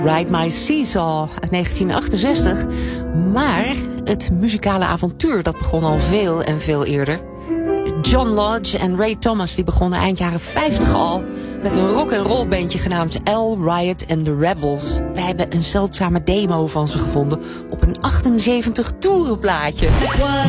Ride My Seesaw uit 1968. Maar het muzikale avontuur dat begon al veel en veel eerder. John Lodge en Ray Thomas die begonnen eind jaren 50 al met een rock-and-roll bandje genaamd L. Riot and the Rebels. Wij hebben een zeldzame demo van ze gevonden op een 78 toerenplaatje.